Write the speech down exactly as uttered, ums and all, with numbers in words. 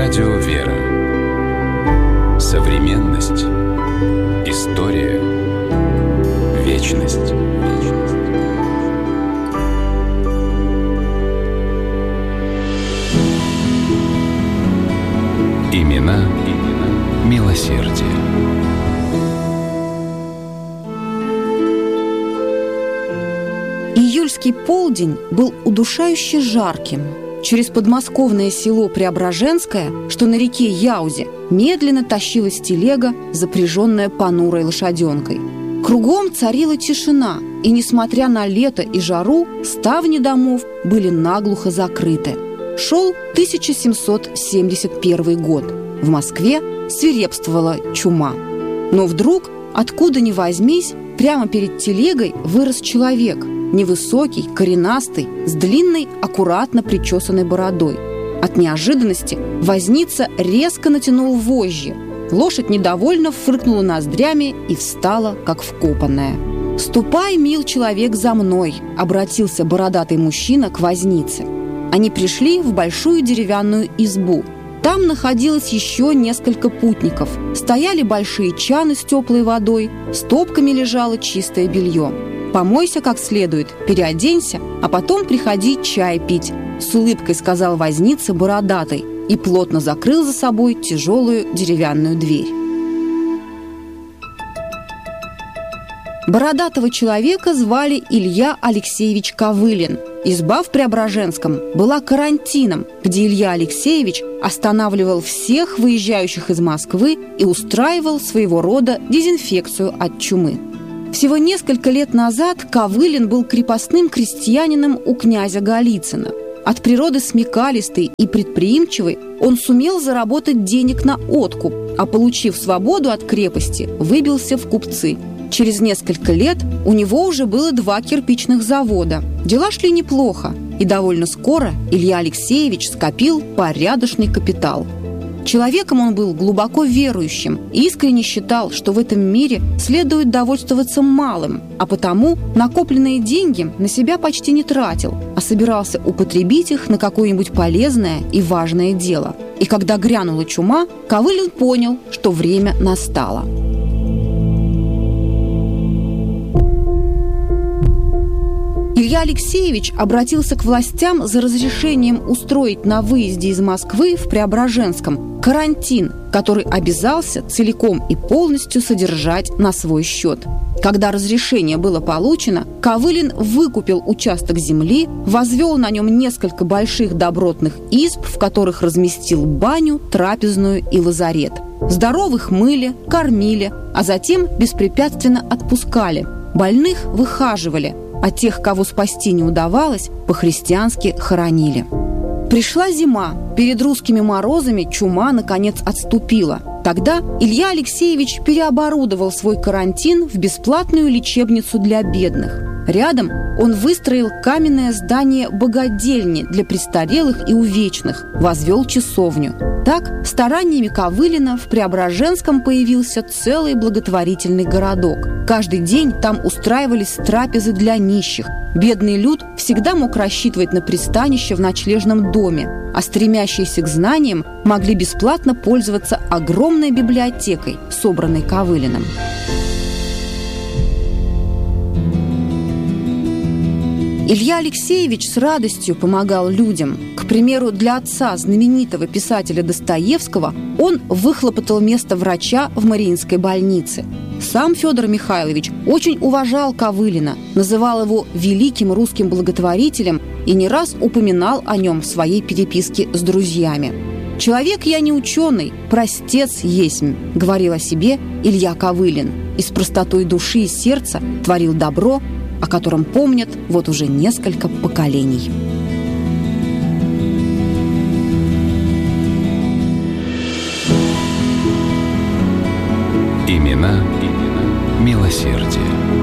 Радио «Вера». Современность. История. Вечность. Имена, имена милосердия. Июльский полдень был удушающе жарким. Через подмосковное село Преображенское, что на реке Яузе, медленно тащилась телега, запряженная понурой лошаденкой. Кругом царила тишина, и, несмотря на лето и жару, ставни домов были наглухо закрыты. Шел тысяча семьсот семьдесят первый год. В Москве свирепствовала чума. Но вдруг, откуда ни возьмись, прямо перед телегой вырос человек, невысокий, коренастый, с длинной, аккуратно причесанной бородой. От неожиданности возница резко натянул вожжи. Лошадь недовольно фыркнула ноздрями и встала, как вкопанная. «Ступай, мил человек, за мной!» — обратился бородатый мужчина к вознице. Они пришли в большую деревянную избу. Там находилось еще несколько путников. Стояли большие чаны с теплой водой, стопками лежало чистое белье. «Помойся как следует, переоденься, а потом приходи чай пить», — с улыбкой сказал возница бородатый и плотно закрыл за собой тяжелую деревянную дверь. Бородатого человека звали Илья Алексеевич Ковылин. Изба в Преображенском была карантином, где Илья Алексеевич останавливал всех выезжающих из Москвы и устраивал своего рода дезинфекцию от чумы. Всего несколько лет назад Ковылин был крепостным крестьянином у князя Голицына. От природы смекалистый и предприимчивый, он сумел заработать денег на откуп, а, получив свободу от крепости, выбился в купцы. Через несколько лет у него уже было два кирпичных завода. Дела шли неплохо, и довольно скоро Илья Алексеевич скопил порядочный капитал. Человеком он был глубоко верующим и искренне считал, что в этом мире следует довольствоваться малым, а потому накопленные деньги на себя почти не тратил, а собирался употребить их на какое-нибудь полезное и важное дело. И когда грянула чума, Ковылин понял, что время настало. Илья Алексеевич обратился к властям за разрешением устроить на выезде из Москвы в Преображенском карантин, который обязался целиком и полностью содержать на свой счет. Когда разрешение было получено, Ковылин выкупил участок земли, возвел на нем несколько больших добротных изб, в которых разместил баню, трапезную и лазарет. Здоровых мыли, кормили, а затем беспрепятственно отпускали. Больных выхаживали, а тех, кого спасти не удавалось, по-христиански хоронили. Пришла зима. Перед русскими морозами чума, наконец, отступила. Тогда Илья Алексеевич переоборудовал свой карантин в бесплатную лечебницу для бедных. Рядом он выстроил каменное здание богадельни для престарелых и увечных, возвел часовню. Так, стараниями Ковылина в Преображенском появился целый благотворительный городок. Каждый день там устраивались трапезы для нищих. Бедный люд всегда мог рассчитывать на пристанище в ночлежном доме, а стремящиеся к знаниям могли бесплатно пользоваться огромной библиотекой, собранной Ковылиным. Илья Алексеевич с радостью помогал людям. К примеру, для отца знаменитого писателя Достоевского он выхлопотал место врача в Мариинской больнице. Сам Федор Михайлович очень уважал Ковылина, называл его великим русским благотворителем и не раз упоминал о нем в своей переписке с друзьями. «Человек я не ученый, простец есмь», — говорил о себе Илья Ковылин, и с простотой души и сердца творил добро, о котором помнят вот уже несколько поколений.